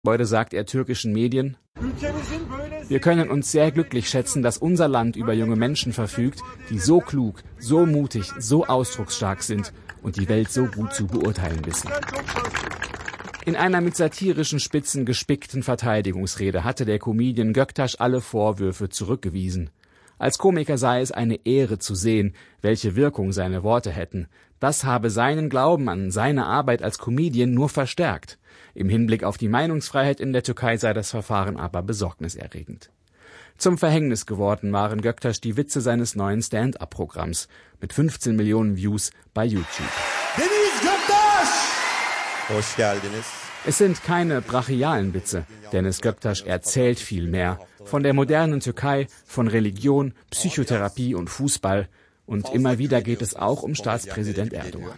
Heute sagt er türkischen Medien: Wir können uns sehr glücklich schätzen, dass unser Land über junge Menschen verfügt, die so klug, so mutig, so ausdrucksstark sind und die Welt so gut zu beurteilen wissen. In einer mit satirischen Spitzen gespickten Verteidigungsrede hatte der Comedian Göktaş alle Vorwürfe zurückgewiesen. Als Komiker sei es eine Ehre zu sehen, welche Wirkung seine Worte hätten. Das habe seinen Glauben an seine Arbeit als Comedian nur verstärkt. Im Hinblick auf die Meinungsfreiheit in der Türkei sei das Verfahren aber besorgniserregend. Zum Verhängnis geworden waren Göktaş die Witze seines neuen Stand-up-Programms mit 15 Millionen Views bei YouTube. Deniz Göktaş! Hoş geldiniz. Es sind keine brachialen Witze, Deniz Göktaş erzählt viel mehr. Von der modernen Türkei, von Religion, Psychotherapie und Fußball. Und immer wieder geht es auch um Staatspräsident Erdogan.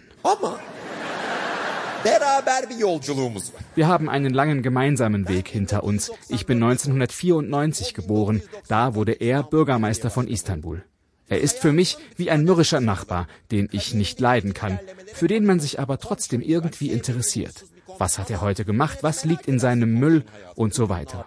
Wir haben einen langen gemeinsamen Weg hinter uns. Ich bin 1994 geboren. Da wurde er Bürgermeister von Istanbul. Er ist für mich wie ein mürrischer Nachbar, den ich nicht leiden kann, für den man sich aber trotzdem irgendwie interessiert. Was hat er heute gemacht? Was liegt in seinem Müll? Und so weiter.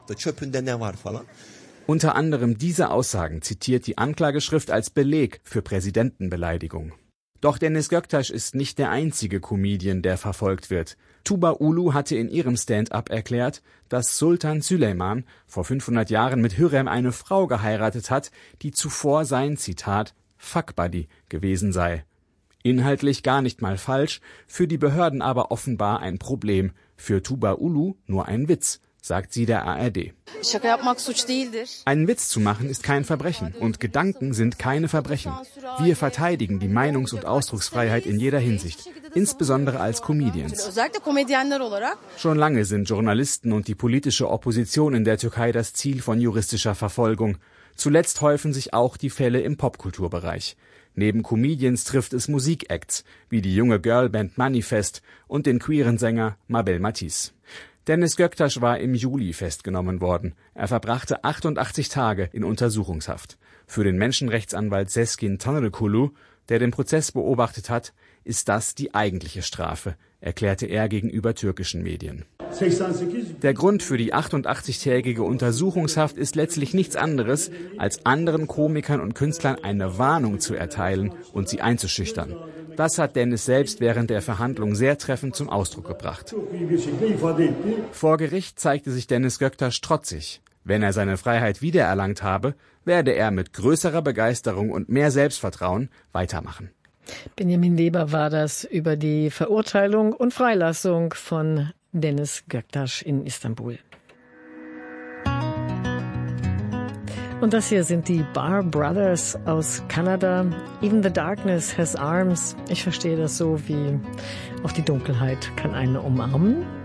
Unter anderem diese Aussagen zitiert die Anklageschrift als Beleg für Präsidentenbeleidigung. Doch Deniz Göktaş ist nicht der einzige Comedian, der verfolgt wird. Tuba Ulu hatte in ihrem Stand-up erklärt, dass Sultan Süleyman vor 500 Jahren mit Hürrem eine Frau geheiratet hat, die zuvor sein, Zitat, Fuckbuddy gewesen sei. Inhaltlich gar nicht mal falsch, für die Behörden aber offenbar ein Problem. Für Tuba Ulu nur ein Witz, sagt sie der ARD. Einen Witz zu machen ist kein Verbrechen und Gedanken sind keine Verbrechen. Wir verteidigen die Meinungs- und Ausdrucksfreiheit in jeder Hinsicht, insbesondere als Comedians. Schon lange sind Journalisten und die politische Opposition in der Türkei das Ziel von juristischer Verfolgung. Zuletzt häufen sich auch die Fälle im Popkulturbereich. Neben Comedians trifft es Musikacts, wie die junge Girlband Manifest und den queeren Sänger Mabel Matiz. Deniz Göktaş war im Juli festgenommen worden. Er verbrachte 88 Tage in Untersuchungshaft. Für den Menschenrechtsanwalt Sezgin Tanrıkulu, der den Prozess beobachtet hat, ist das die eigentliche Strafe, erklärte er gegenüber türkischen Medien. Der Grund für die 88-tägige Untersuchungshaft ist letztlich nichts anderes, als anderen Komikern und Künstlern eine Warnung zu erteilen und sie einzuschüchtern. Das hat Deniz selbst während der Verhandlung sehr treffend zum Ausdruck gebracht. Vor Gericht zeigte sich Deniz Göktaş trotzig. Wenn er seine Freiheit wiedererlangt habe, werde er mit größerer Begeisterung und mehr Selbstvertrauen weitermachen. Benjamin Weber war das über die Verurteilung und Freilassung von Deniz Göktaş in Istanbul. Und das hier sind die Bar Brothers aus Kanada. Even the darkness has arms. Ich verstehe das so wie auch die Dunkelheit kann einen umarmen.